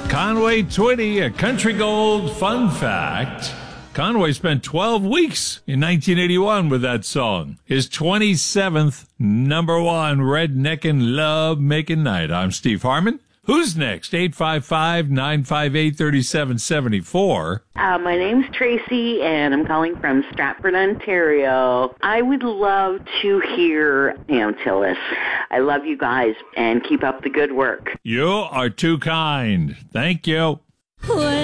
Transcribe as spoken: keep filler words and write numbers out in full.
Conway Twitty, a country gold fun fact. Conway spent twelve weeks in nineteen eighty-one with that song. His twenty-seventh number one redneckin' love-making night. I'm Steve Harmon. Who's next? eight five five, nine five eight, three seven seven four. Uh, my name's Tracy, and I'm calling from Stratford, Ontario. I would love to hear Antilles. I love you guys, and keep up the good work. You are too kind. Thank you. When